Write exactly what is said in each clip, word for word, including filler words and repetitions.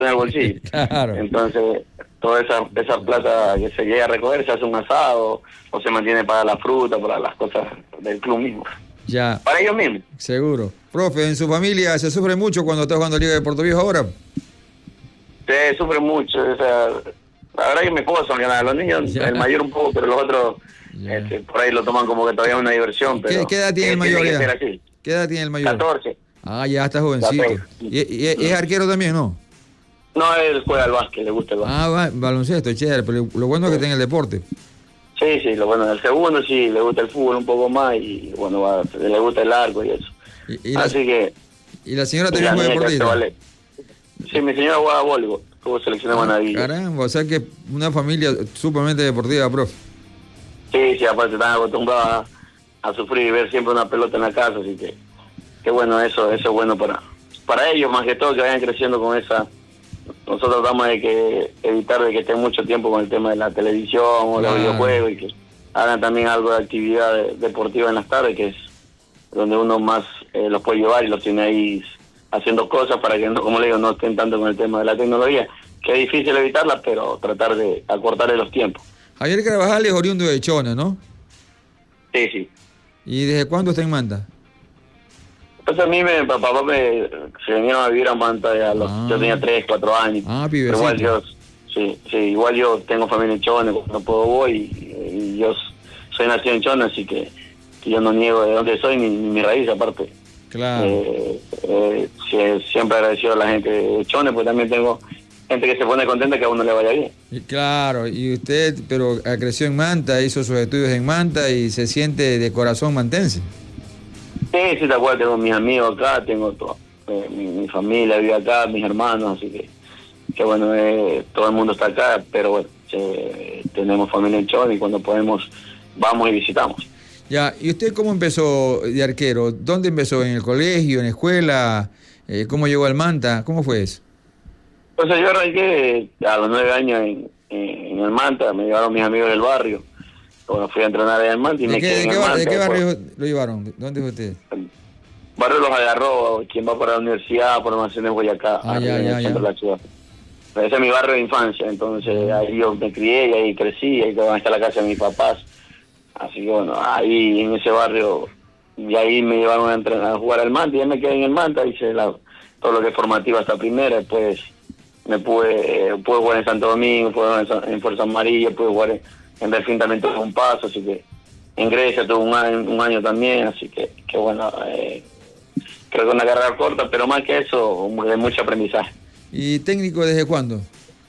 en el bolsillo. Claro. Entonces, toda esa, esa plata que se llega a recoger se hace un asado o se mantiene para la fruta, para las cosas del club mismo. Ya. Para ellos mismos. Seguro. Profe, ¿en su familia se sufre mucho cuando está jugando Liga de Puerto Viejo ahora? Se sufre mucho. O sea, la verdad que mi esposa, los niños, ya. El mayor un poco, pero los otros este, por ahí lo toman como que todavía es una diversión. Pero ¿Qué, ¿Qué edad tiene el mayor? Tiene Ya? ¿Qué edad tiene el mayor? catorce. Ah, ya está jovencito. ¿Y, y, y es arquero también, no? No, él juega al básquet, le gusta el básquet. Ah, va, baloncesto, chévere, pero lo bueno es que tenga el deporte. Sí, sí, lo bueno. El segundo sí, le gusta el fútbol un poco más y bueno, va, le gusta el arco y eso. Y, y Así la, que... ¿Y la señora también juega deportista? Vale. Sí, mi señora juega a voleibol, tuvo selección de ah, Manaví. Caramba, o sea que una familia sumamente deportiva, profe. Sí, sí, aparte están acostumbrados a, a sufrir y ver siempre una pelota en la casa, así que... Que bueno, eso, eso es bueno para, para ellos, más que todo, que vayan creciendo con esa... Nosotros tratamos de que evitar de que estén mucho tiempo con el tema de la televisión o claro. Los videojuegos y que hagan también algo de actividad de, deportiva en las tardes, que es donde uno más eh, los puede llevar y los tiene ahí haciendo cosas para que, no, como le digo, no estén tanto con el tema de la tecnología, que es difícil evitarla, pero tratar de acortarle los tiempos. Javier Carvajal es oriundo de Chona, ¿no? Sí, sí. ¿Y desde cuándo está en Manta? Entonces a mí, me, papá me, se vinieron a vivir a Manta, a los, ah. yo tenía tres, cuatro años. Ah, pibecito. Igual yo, sí, sí, igual yo tengo familia en Chona, no puedo voy, y, y yo soy nacido en Chona, así que, que yo no niego de dónde soy ni, ni mi raíz, aparte. Claro. Eh, eh, siempre agradecido a la gente de Chona, pues también tengo gente que se pone contenta que a uno le vaya bien. Y claro, y usted, pero creció en Manta, hizo sus estudios en Manta y se siente de corazón mantense. Sí, sí, te acuerdas, tengo mis amigos acá, tengo todo, eh, mi, mi familia vive acá, mis hermanos, así que, que bueno, eh, todo el mundo está acá, pero bueno, eh, tenemos familia en Chona y cuando podemos vamos y visitamos. Ya, ¿y usted cómo empezó de arquero? ¿Dónde empezó? ¿En el colegio, en la escuela? Eh, ¿Cómo llegó al Manta? ¿Cómo fue eso? Entonces yo arranqué a los nueve años en, en el Manta, me llevaron mis amigos del barrio. Bueno, fui a entrenar en el Manta y me quedé en el Manta. ¿De qué barrio lo llevaron? ¿Dónde fue usted? El barrio Los Agarró, quien va para la universidad, por Almacenes Boyacá, ah, ya, en ya, el centro ya. de la ciudad. Ese es mi barrio de infancia, entonces ahí yo me crié y ahí crecí, ahí está la casa de mis papás. Así que bueno, ahí en ese barrio, y ahí me llevaron a, entrenar, a jugar al Manta, y ahí me quedé en el Manta, hice la, todo lo que es formativa hasta primera, después me pude, eh, pude jugar en Santo Domingo, pude jugar en, en Fuerza Amarilla, pude jugar en, en Delfín también tuve un paso, así que en Grecia tuve un año, un año también, así que, que bueno, eh, creo que una carrera corta, pero más que eso, de mucho aprendizaje. ¿Y técnico desde cuándo?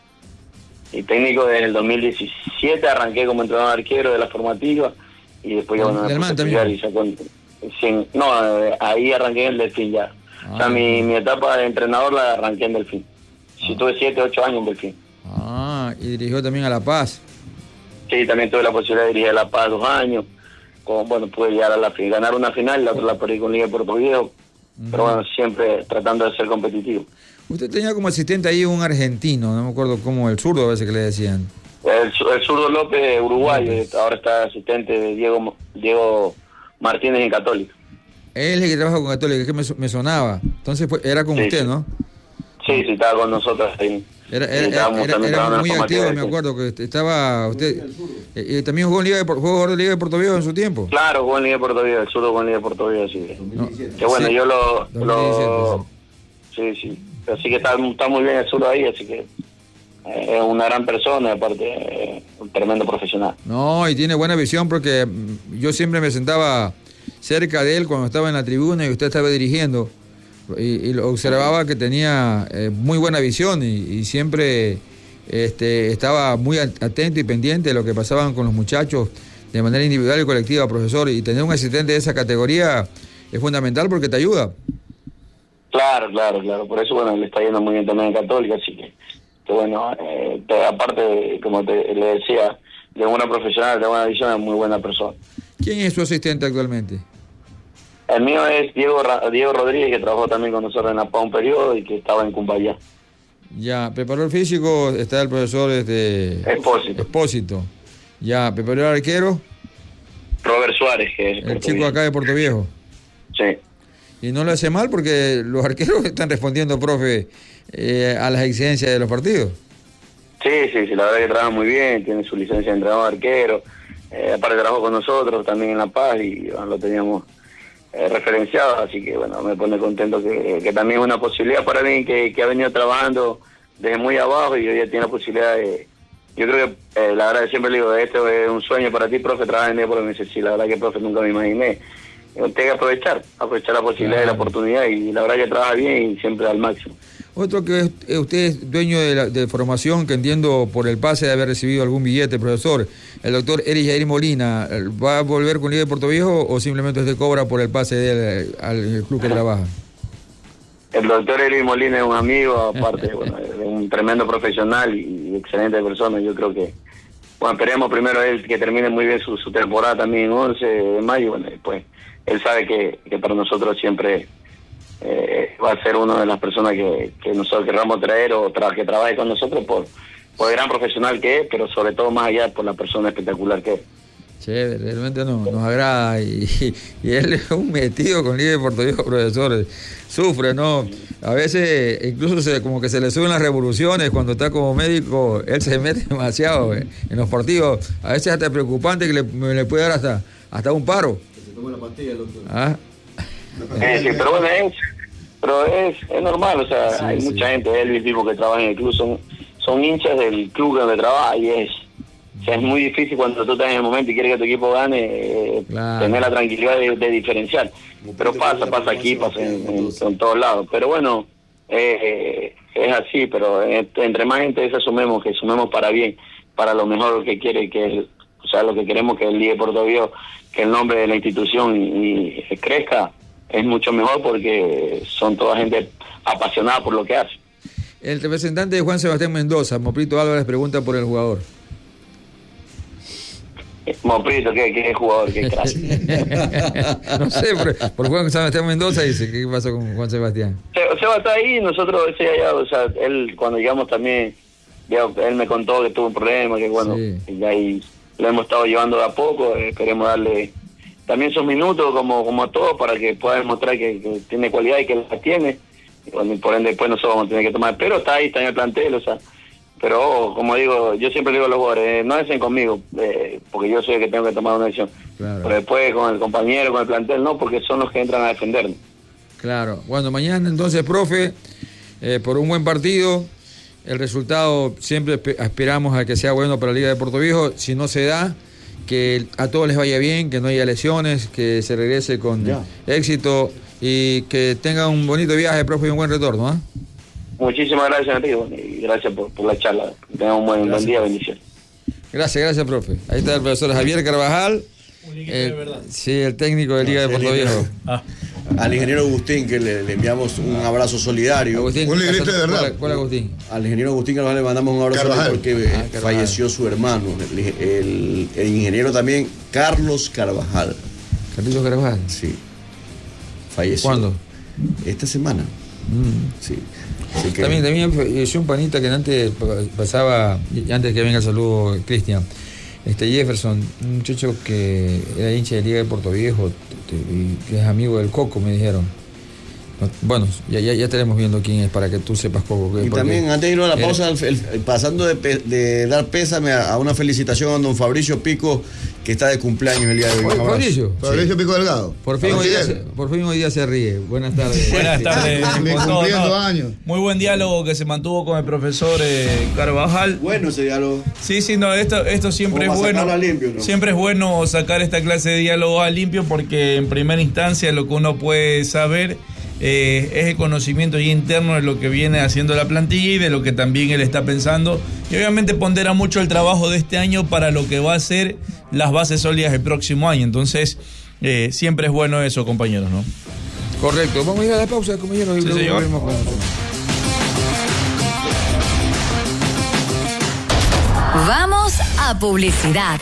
Y técnico desde el dos mil diecisiete, arranqué como entrenador arquero de la formativa, y después ya bueno, me puse a estudiar y sacó, sin, no, ahí arranqué en el Delfín ya. Ah, o sea, mi, mi etapa de entrenador la arranqué en Delfín. Sí, ah. Tuve siete, ocho años en Delfín. Ah, y dirigió también a La Paz. Sí, también tuve la posibilidad de dirigir a La Paz dos años. Con, bueno, pude llegar a la ganar una final, la otra la perdí con Liga de Puerto Viejo. Uh-huh. Pero bueno, siempre tratando de ser competitivo. Usted tenía como asistente ahí un argentino, no me acuerdo cómo, el zurdo a veces que le decían. El, el zurdo López, uruguayo, López. Ahora está asistente de Diego, Diego Martínez en Católica. Él es el que trabaja con Católica, que me, me sonaba. Entonces fue, era con sí, usted, sí. ¿no? Sí, sí, estaba con nosotros ahí. Era, era, era, era, era muy activo, me acuerdo que estaba usted. Eh, también jugó en Liga de, jugó jugador de Liga de Puerto Viejo en su tiempo. Claro, jugó en Liga de Puerto Viejo, el zurdo jugó en Liga de Puerto Viejo, sí. No, que bueno, sí, yo lo, lo sí, sí. Así que está, está muy bien el zurdo ahí, así que eh, es una gran persona, aparte eh, un tremendo profesional. No, y tiene buena visión porque yo siempre me sentaba cerca de él cuando estaba en la tribuna y usted estaba dirigiendo. Y, y lo observaba que tenía eh, muy buena visión y, y siempre este, estaba muy atento y pendiente de lo que pasaban con los muchachos de manera individual y colectiva, profesor, y tener un asistente de esa categoría es fundamental porque te ayuda. Claro, claro, claro, por eso bueno, le está yendo muy bien también en Católica, así que, que bueno, eh, te, aparte, como te, le decía, de buena profesional, de buena visión, es muy buena persona. ¿Quién es su asistente actualmente? El mío es Diego Diego Rodríguez, que trabajó también con nosotros en la P A un periodo y que estaba en Cumbayá. Ya, preparador físico está el profesor este Expósito. Expósito. Ya, preparador arquero. Robert Suárez, que es el chico acá de Puerto Viejo. Sí. y no lo hace mal porque los arqueros están respondiendo, profe, eh, a las exigencias de los partidos. Sí, sí, sí, la verdad que trabaja muy bien, tiene su licencia de entrenador arquero, eh, aparte trabajó con nosotros también en La Paz y bueno, lo teníamos eh, referenciado, así que bueno, me pone contento que, que también es una posibilidad para mí que, que ha venido trabajando desde muy abajo y hoy ya tiene la posibilidad de... Yo creo que, eh, la verdad que siempre le digo, esto es un sueño para ti, profe, trabajar en Depor, me dice, sí, la verdad que, profe, nunca me imaginé. Tengo que aprovechar, aprovechar la posibilidad, claro, y la oportunidad, y la verdad que trabaja bien y siempre al máximo. Otro que es, usted es dueño de, la, de formación, que entiendo por el pase de haber recibido algún billete, profesor, el doctor Eric Jair Molina, ¿va a volver con Liga de Puerto Viejo o simplemente usted cobra por el pase de él, al club que trabaja? El doctor Eric Molina es un amigo, aparte, bueno, es un tremendo profesional y excelente persona. Yo creo que, bueno, esperemos primero él que termine muy bien su, su temporada también en once de mayo, bueno, después él sabe que, que para nosotros siempre eh, va a ser una de las personas que, que nosotros querramos traer o tra que trabaje con nosotros por, por el gran profesional que es, pero sobre todo más allá por la persona espectacular que es. Chévere, realmente no, nos agrada y, y él es un metido con Liga de Puerto Viejo, profesor, sufre, ¿no? A veces incluso se, como que se le suben las revoluciones cuando está como médico, él se mete demasiado en los partidos, a veces hasta preocupante que le, le puede dar hasta, hasta un paro. Que se tome la pastilla, doctor. ¿Ah? Sí, sí, pero bueno, es, pero es, es normal, o sea, sí, hay sí. mucha gente, Elvis mismo que trabaja en el club, son, son hinchas del club donde trabaja y es... O sea, es muy difícil cuando tú estás en el momento y quieres que tu equipo gane, eh, claro, tener la tranquilidad de, de diferenciar. Pero pasa, pasa aquí, pasa en, en, en todos lados. Pero bueno, eh, es así, pero entre más gente se sumemos, que sumemos para bien, para lo mejor que quiere, que o sea, lo que queremos que el Liga de Puerto Viejo, que el nombre de la institución y, y crezca, es mucho mejor porque son toda gente apasionada por lo que hace. El representante de Juan Sebastián Mendoza, Moprito Álvarez, pregunta por el jugador. Moprito, ¿qué, qué jugador? ¿Qué crack? No sé, por, por Juan Sebastián Mendoza dice, ¿qué pasó con Juan Sebastián? Seba está ahí, nosotros, ese allá, o sea, él cuando llegamos también, ya, él me contó que tuvo un problema, que bueno, sí, y ahí lo hemos estado llevando de a poco, eh, queremos darle también sus minutos como, como a todos para que pueda demostrar que, que tiene cualidad y que la tiene, y bueno, por ende después nosotros vamos a tener que tomar, pero está ahí, está en el plantel, o sea, pero como digo, yo siempre digo a los jugadores, eh, no hacen conmigo, eh, porque yo soy el que tengo que tomar una decisión, claro, pero después con el compañero, con el plantel, no, porque son los que entran a defendernos. Claro, bueno, mañana entonces, profe, eh, por un buen partido, el resultado siempre esperamos a que sea bueno para la Liga de Puerto Viejo, si no se da, que a todos les vaya bien, que no haya lesiones, que se regrese con ya. éxito y que tenga un bonito viaje, profe, y un buen retorno, ¿eh? Muchísimas gracias, Enrique, y gracias por, por la charla. Que tengan un buen, buen día, bendiciones. Gracias, gracias, profe. Ahí está el profesor Javier Carvajal. El, sí, el técnico de Liga no, de Puerto Viejo. Ah. Al ingeniero Agustín, que le, le enviamos un abrazo solidario. Agustín, un ligrito de verdad. ¿Cuál, cuál Agustín? Al ingeniero Agustín Carvajal le mandamos un abrazo Carvajal. porque ah, falleció su hermano, el, el, el ingeniero también, Carlos Carvajal. ¿Carlitos Carvajal? Sí. Falleció. ¿Cuándo? Esta semana. Mm. Sí. Así que... También, también falleció un panita que antes pasaba, antes que venga el saludo, Cristian. Este Jefferson, un muchacho que era hincha de Liga de Puerto Viejo y que es amigo del Coco, me dijeron. Bueno, ya, ya, ya estaremos viendo quién es para que tú sepas, Coco. Y también, antes de ir a la pausa, el, el, pasando de, de dar pésame a, a una felicitación a don Fabricio Pico, que está de cumpleaños el día de hoy. Fabricio. Fabricio sí. Pico Delgado. Por fin, hoy día se, por fin hoy día se ríe. Buenas tardes. Buenas tardes. Cumpliendo no, años. Muy buen diálogo que se mantuvo con el profesor eh, Carvajal. Bueno ese diálogo. Sí, sí, no, esto, esto siempre es bueno. Limpio, ¿no? Siempre es bueno sacar esta clase de diálogo a limpio porque en primera instancia lo que uno puede saber Eh, es el conocimiento ya interno de lo que viene haciendo la plantilla y de lo que también él está pensando, y obviamente pondera mucho el trabajo de este año para lo que va a ser las bases sólidas el próximo año. Entonces eh, siempre es bueno eso, compañeros, ¿no? Correcto, vamos a ir a la pausa, compañeros, y sí, luego volvemos con nosotros. Vamos a publicidad.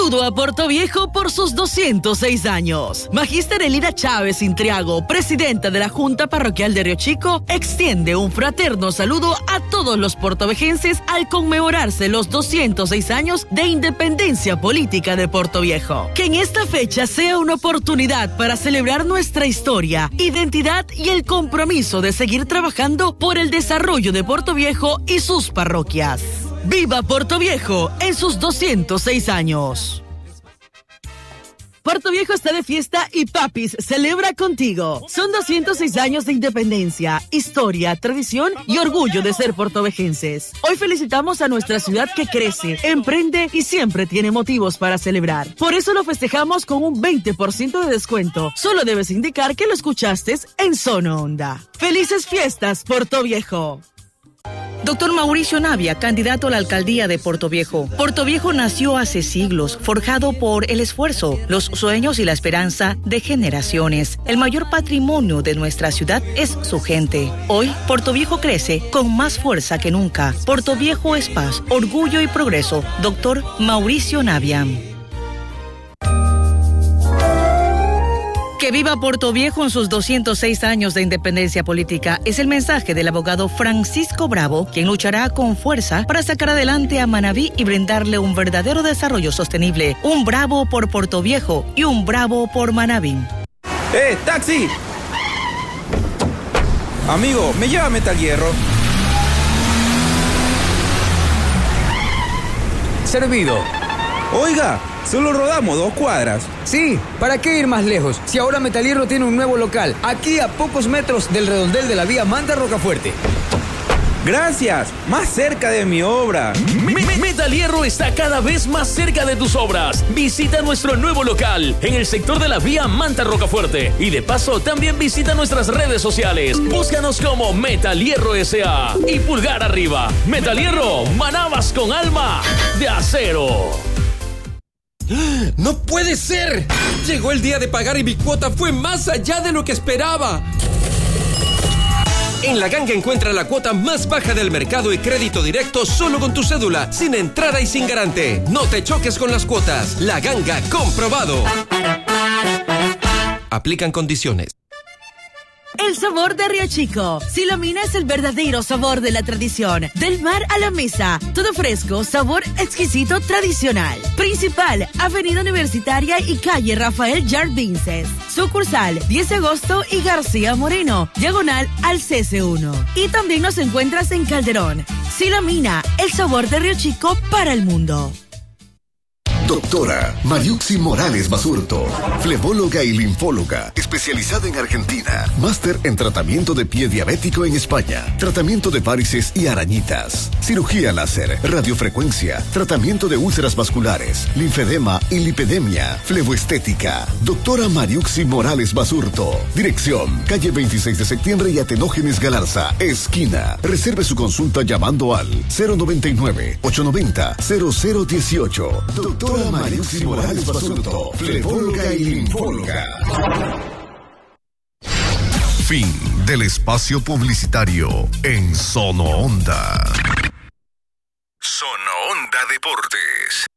saludo a Puerto Viejo por sus doscientos seis años. Magíster Elira Chávez Intriago, presidenta de la Junta Parroquial de Río Chico, extiende un fraterno saludo a todos los puertovejenses al conmemorarse los doscientos seis años de independencia política de Puerto Viejo. Que en esta fecha sea una oportunidad para celebrar nuestra historia, identidad y el compromiso de seguir trabajando por el desarrollo de Puerto Viejo y sus parroquias. ¡Viva Puerto Viejo en sus doscientos seis años! Puerto Viejo está de fiesta y Papis celebra contigo. Son doscientos seis años de independencia, historia, tradición y orgullo de ser puertovejenses. Hoy felicitamos a nuestra ciudad que crece, emprende y siempre tiene motivos para celebrar. Por eso lo festejamos con un veinte por ciento de descuento. Solo debes indicar que lo escuchaste en Sono Onda. ¡Felices fiestas, Puerto Viejo! Doctor Mauricio Navia, candidato a la alcaldía de Puerto Viejo. Puerto Viejo nació hace siglos, forjado por el esfuerzo, los sueños y la esperanza de generaciones. El mayor patrimonio de nuestra ciudad es su gente. Hoy, Puerto Viejo crece con más fuerza que nunca. Puerto Viejo es paz, orgullo y progreso. Doctor Mauricio Navia. Que viva Puerto Viejo en sus doscientos seis años de independencia política es el mensaje del abogado Francisco Bravo, quien luchará con fuerza para sacar adelante a Manabí y brindarle un verdadero desarrollo sostenible. Un bravo por Puerto Viejo y un bravo por Manabí. ¡Eh, taxi! Amigo, ¿me lleva Metal Hierro? Servido. Oiga, solo rodamos dos cuadras. Sí, ¿para qué ir más lejos? Si ahora Metal Hierro tiene un nuevo local, aquí a pocos metros del redondel de la vía Manta Rocafuerte. Gracias, más cerca de mi obra. Metal Hierro está cada vez más cerca de tus obras. Visita nuestro nuevo local en el sector de la vía Manta Rocafuerte. Y de paso, también visita nuestras redes sociales. Búscanos como Metal Hierro S A y pulgar arriba. Metal Hierro, manabas con alma de acero. ¡No puede ser! Llegó el día de pagar y mi cuota fue más allá de lo que esperaba. En La Ganga encuentra la cuota más baja del mercado y crédito directo solo con tu cédula, sin entrada y sin garante. No te choques con las cuotas. La Ganga, comprobado. Aplican condiciones. El sabor de Río Chico. Silomina es el verdadero sabor de la tradición. Del mar a la mesa. Todo fresco, sabor exquisito, tradicional. Principal, Avenida Universitaria y calle Rafael Jardinces. Sucursal, diez de agosto y García Moreno. Diagonal al C C uno. Y también nos encuentras en Calderón. Silomina, el sabor de Río Chico para el mundo. Doctora Mariuxi Morales Basurto, flebóloga y linfóloga, especializada en Argentina, máster en tratamiento de pie diabético en España, tratamiento de varices y arañitas, cirugía láser, radiofrecuencia, tratamiento de úlceras vasculares, linfedema y lipedemia, fleboestética. Doctora Mariuxi Morales Basurto, dirección, calle veintiséis de septiembre y Atenógenes Galarza, esquina. Reserve su consulta llamando al cero noventa y nueve, ochocientos noventa, cero cero dieciocho. Doctora Mariuxi Morales Basurto, flebóloga y linfóloga. Fin del espacio publicitario en Sono Onda. Sono Onda Deportes.